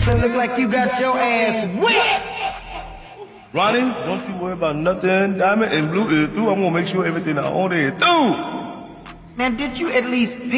It look like you got your ass wet. Ronnie, don't you worry about nothing. Diamond and Blue is through. I'm gonna make sure everything I own is through. Now, did you at least